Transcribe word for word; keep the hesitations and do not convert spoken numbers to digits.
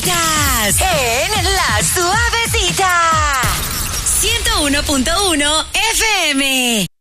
Suavecitas en La Suavecita ciento uno punto uno F M.